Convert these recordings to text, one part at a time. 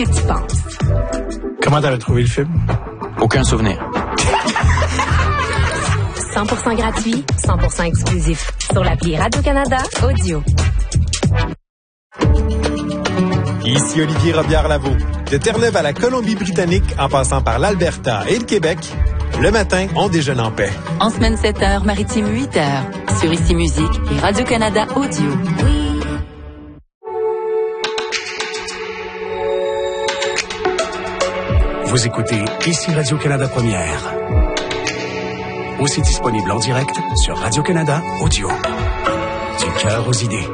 que tu penses. Comment t'avais trouvé le film? Aucun souvenir. 100% gratuit, 100% exclusif. Sur l'appli Radio-Canada Audio. Ici Olivier Robillard-Lavaux. De Terre-Neuve à la Colombie-Britannique, en passant par l'Alberta et le Québec, le matin, on déjeune en paix. En semaine 7h, maritime 8h. Sur Ici Musique et Radio-Canada Audio. Oui. Vous écoutez Ici Radio-Canada Première. Aussi disponible en direct sur Radio-Canada Audio. Du cœur aux idées.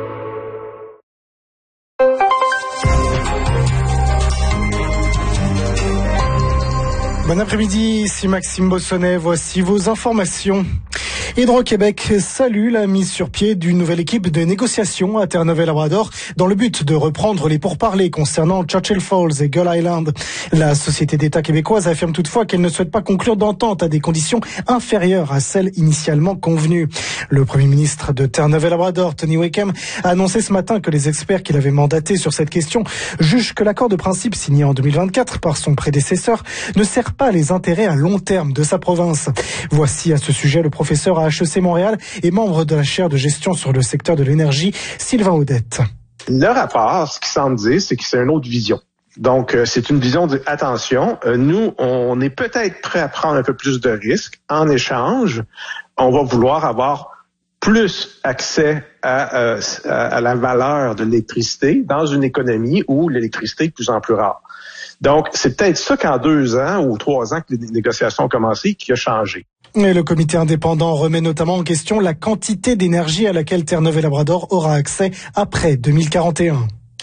Bon après-midi, ici Maxime Bossonnet, voici vos informations. Hydro-Québec salue la mise sur pied d'une nouvelle équipe de négociation à Terre-Neuve-et-Labrador dans le but de reprendre les pourparlers concernant Churchill Falls et Gull Island. La Société d'État québécoise affirme toutefois qu'elle ne souhaite pas conclure d'entente à des conditions inférieures à celles initialement convenues. Le Premier ministre de Terre-Neuve-et-Labrador, Tony Wakeham, a annoncé ce matin que les experts qu'il avait mandatés sur cette question jugent que l'accord de principe signé en 2024 par son prédécesseur ne sert pas les intérêts à long terme de sa province. Voici à ce sujet le professeur à HEC Montréal et membre de la chaire de gestion sur le secteur de l'énergie, Sylvain Audette. Le rapport, ce qui semble dire, c'est que c'est une autre vision. Donc, c'est une vision de, attention, nous, on est peut-être prêt à prendre un peu plus de risques. En échange, on va vouloir avoir plus accès à la valeur de l'électricité dans une économie où l'électricité est de plus en plus rare. Donc, c'est peut-être ça qu'en 2 ans ou 3 ans que les négociations ont commencé qui a changé. Et le comité indépendant remet notamment en question la quantité d'énergie à laquelle Terre-Neuve-et-Labrador aura accès après 2041.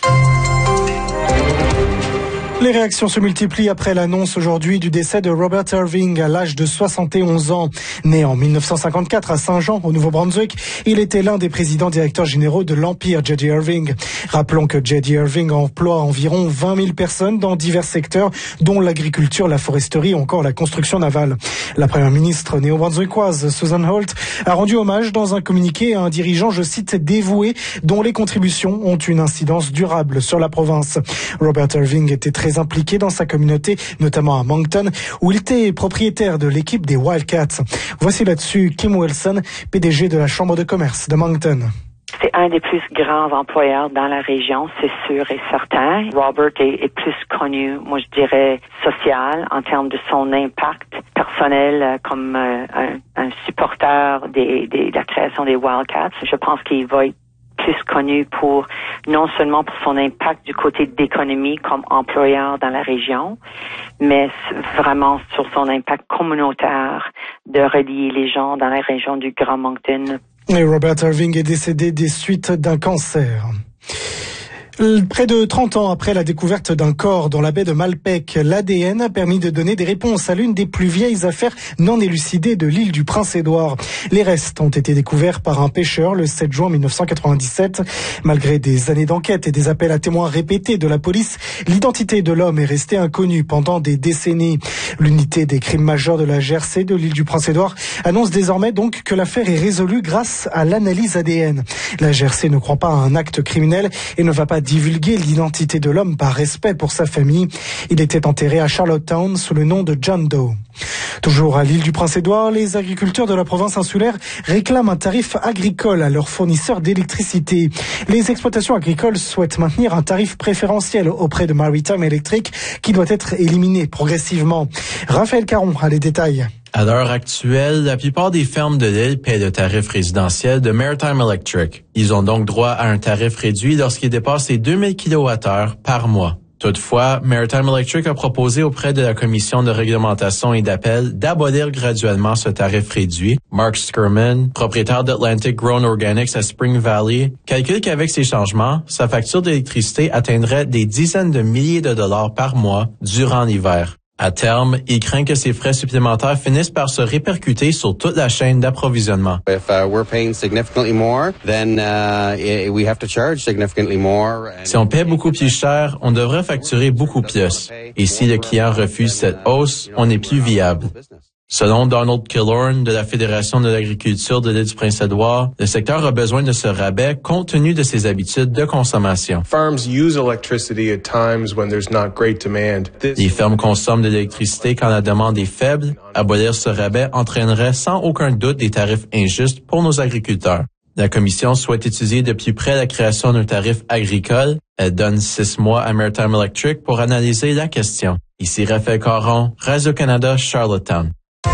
Les réactions se multiplient après l'annonce aujourd'hui du décès de Robert Irving à l'âge de 71 ans. Né en 1954 à Saint-Jean, au Nouveau-Brunswick, il était l'un des présidents directeurs généraux de l'Empire J.D. Irving. Rappelons que J.D. Irving emploie environ 20 000 personnes dans divers secteurs, dont l'agriculture, la foresterie ou encore la construction navale. La première ministre néo-brunswickoise, Susan Holt, a rendu hommage dans un communiqué à un dirigeant, je cite, dévoué, dont les contributions ont une incidence durable sur la province. Robert Irving était très impliqué dans sa communauté, notamment à Moncton, où il était propriétaire de l'équipe des Wildcats. Voici là-dessus Kim Wilson, PDG de la Chambre de commerce de Moncton. C'est un des plus grands employeurs dans la région, c'est sûr et certain. Robert est plus connu, moi je dirais, social, en termes de son impact personnel comme un supporter de la création des Wildcats. Je pense qu'il va être plus connu pour, non seulement pour son impact du côté d'économie comme employeur dans la région, mais vraiment sur son impact communautaire de relier les gens dans la région du Grand Moncton. Et Robert Irving est décédé des suites d'un cancer. Près de 30 ans après la découverte d'un corps dans la baie de Malpec, l'ADN a permis de donner des réponses à l'une des plus vieilles affaires non élucidées de l'île du Prince-Édouard. Les restes ont été découverts par un pêcheur le 7 juin 1997. Malgré des années d'enquête et des appels à témoins répétés de la police, l'identité de l'homme est restée inconnue pendant des décennies. L'unité des crimes majeurs de la GRC de l'île du Prince-Édouard annonce désormais donc que l'affaire est résolue grâce à l'analyse ADN. La GRC ne croit pas à un acte criminel et ne va pas divulguer l'identité de l'homme par respect pour sa famille. Il était enterré à Charlottetown sous le nom de John Doe. Toujours à l'île du Prince-Édouard, les agriculteurs de la province insulaire réclament un tarif agricole à leurs fournisseurs d'électricité. Les exploitations agricoles souhaitent maintenir un tarif préférentiel auprès de Maritime Electric qui doit être éliminé progressivement. Raphaël Caron a les détails. À l'heure actuelle, la plupart des fermes de l'île paient le tarif résidentiel de Maritime Electric. Ils ont donc droit à un tarif réduit lorsqu'ils dépassent les 2000 kWh par mois. Toutefois, Maritime Electric a proposé auprès de la Commission de réglementation et d'appel d'abolir graduellement ce tarif réduit. Mark Skirman, propriétaire d'Atlantic Grown Organics à Spring Valley, calcule qu'avec ces changements, sa facture d'électricité atteindrait des dizaines de milliers de dollars par mois durant l'hiver. À terme, il craint que ces frais supplémentaires finissent par se répercuter sur toute la chaîne d'approvisionnement. Si on paie beaucoup plus cher, on devrait facturer beaucoup plus. Et si le client refuse cette hausse, on n'est plus viable. Selon Donald Killorn de la Fédération de l'agriculture de l'île du Prince-Édouard, le secteur a besoin de ce rabais compte tenu de ses habitudes de consommation. Les fermes consomment de l'électricité quand la demande est faible. Abolir ce rabais entraînerait sans aucun doute des tarifs injustes pour nos agriculteurs. La Commission souhaite étudier de plus près la création d'un tarif agricole. Elle donne 6 mois à Maritime Electric pour analyser la question. Ici Raphaël Caron, Radio-Canada, Charlottetown.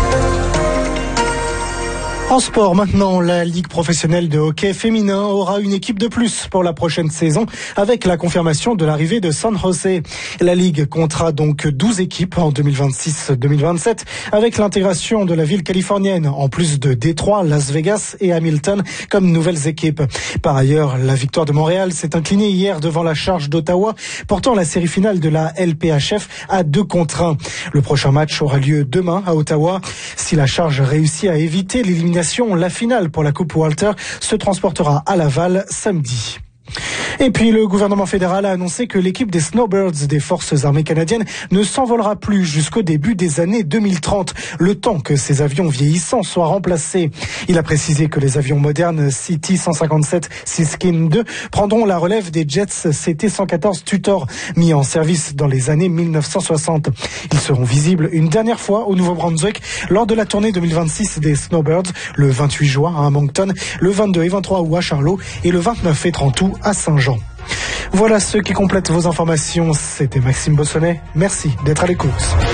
En sport maintenant, la Ligue professionnelle de hockey féminin aura une équipe de plus pour la prochaine saison avec la confirmation de l'arrivée de San José. La Ligue comptera donc 12 équipes en 2026-2027 avec l'intégration de la ville californienne en plus de Détroit, Las Vegas et Hamilton comme nouvelles équipes. Par ailleurs, la Victoire de Montréal s'est inclinée hier devant la Charge d'Ottawa, portant la série finale de la LPHF à 2-1. Le prochain match aura lieu demain à Ottawa. Si la Charge réussit à éviter l'élimination, la finale pour la Coupe Walter se transportera à Laval samedi. Et puis le gouvernement fédéral a annoncé que l'équipe des Snowbirds des Forces armées canadiennes ne s'envolera plus jusqu'au début des années 2030, le temps que ces avions vieillissants soient remplacés. Il a précisé que les avions modernes CT-157 Siskin II prendront la relève des jets CT-114 Tutor mis en service dans les années 1960. Ils seront visibles une dernière fois au Nouveau-Brunswick lors de la tournée 2026 des Snowbirds le 28 juin à Moncton, le 22 et 23 août à Charlot et le 29 et 30 août à Saint-Jean. Voilà ce qui complète vos informations. C'était Maxime Bossonnet. Merci d'être à l'écoute.